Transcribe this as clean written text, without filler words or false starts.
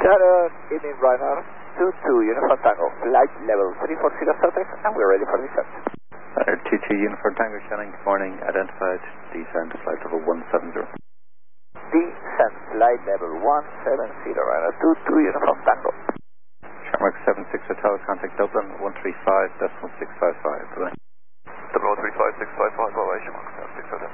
Sharon, evening Ryanair, 22 Uniform Tango, flight level 340 Celtic, and we're ready for descent. 22 Uniform Tango, Shannon, good morning, identified, descent, flight level 170. Descent, flight level 170, Ryanair, 22 Uniform Tango. Sharmark 76 Hotel, contact Dublin, 135.655, bye-bye. Dublin 135.655, bye-bye, Sharmark 76 Hotel.